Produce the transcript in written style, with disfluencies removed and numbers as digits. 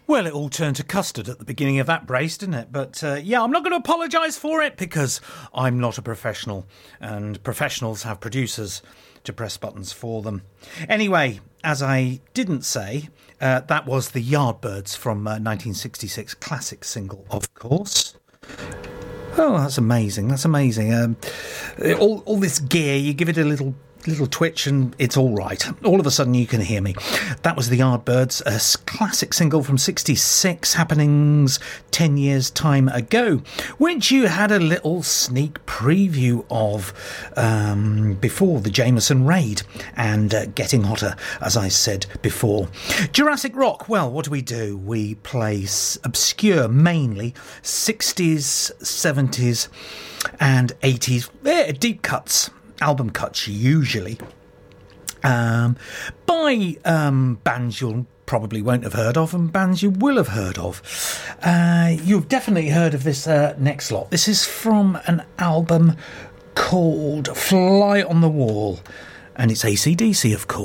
Well, it all turned to custard at the beginning of that brace, didn't it? But yeah, I'm not going to apologise for it because I'm not a professional and professionals have producers to press buttons for them. Anyway, as I didn't say, that was the Yardbirds from 1966 classic single, of course. Oh, that's amazing. That's amazing. All this gear, you give it a little twitch and it's all right. All of a sudden you can hear me. That was the Yardbirds, a classic single from 66, happenings 10 years time ago, which you had a little sneak preview of before the Jameson Raid and Getting Hotter, as I said before. Jurassic Rock, well, what do? We play obscure, mainly 60s, 70s and 80s, deep cuts. Album cuts usually by bands you probably won't have heard of and bands you will have heard of. You've definitely heard of this next lot. This is from an album called Fly on the Wall, and it's AC/DC, of course.